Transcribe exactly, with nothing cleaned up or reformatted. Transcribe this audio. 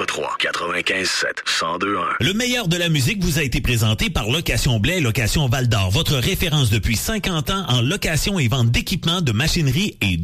quatre trois, quatre-vingt-quinze sept, cent deux un. Le meilleur de la musique vous a été présenté par Location Blais, Location Val-d'Or, votre référence depuis cinquante ans en location et vente d'équipements, de machinerie et